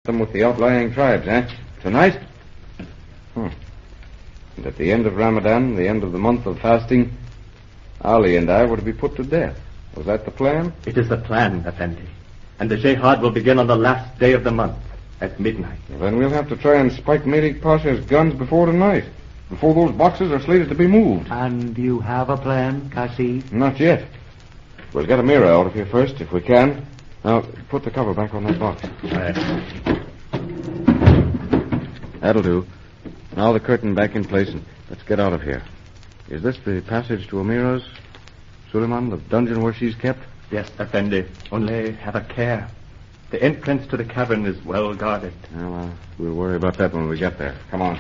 them with the outlying tribes, eh? Tonight? And at the end of Ramadan, the end of the month of fasting, Ali and I were to be put to death. Was that the plan? It is the plan, Effendi. And the jihad will begin on the last day of the month, at midnight. Well, then we'll have to try and spike Malik Pasha's guns before tonight, before those boxes are slated to be moved. And you have a plan, Kasi? Not yet. We'll get Amira out of here first, if we can. Now, put the cover back on that box. That'll do. Now the curtain back in place, and let's get out of here. Is this the passage to Amira's, Suleiman, the dungeon where she's kept? Yes, Effendi. Only have a care. The entrance to the cavern is well guarded. Well, we'll worry about that when we get there. Come on.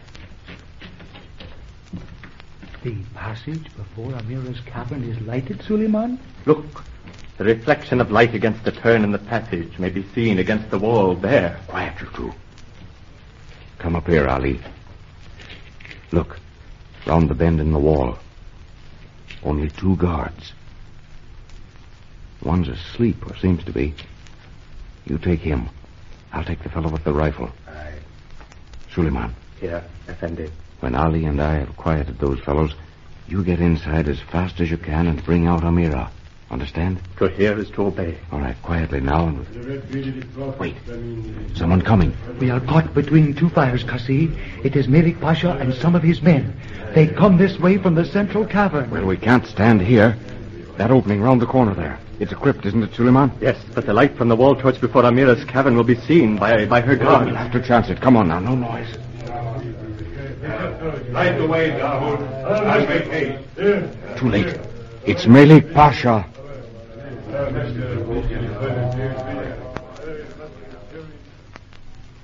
The passage before Amira's cavern is lighted, Suleiman? Look. The reflection of light against the turn in the passage may be seen against the wall there. Quiet, you two. Come up here, Ali. Look. Round the bend in the wall. Only 2 guards. One's asleep, or seems to be. You take him. I'll take the fellow with the rifle. Aye. Suleiman. Here, Effendi. When Ali and I have quieted those fellows, you get inside as fast as you can and bring out Amira. Understand? To hear is to obey. All right, quietly now. Wait. Someone coming. We are caught between 2 fires, Kasi. It is Malik Pasha and some of his men. They come this way from the central cavern. Well, we can't stand here. That opening round the corner there. It's a crypt, isn't it, Suleiman? Yes, but the light from the wall torch before Amira's cavern will be seen by her guard. We'll have to chance it. Come on now, no noise. Light the way, Dawood. I'll make haste. Too late. It's Malik Pasha.